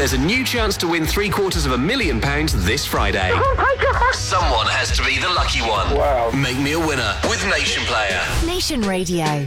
There's a new chance to win £750,000 this Friday. Someone has to be the lucky one. Wow. Make me a winner with Nation Player. Nation Radio.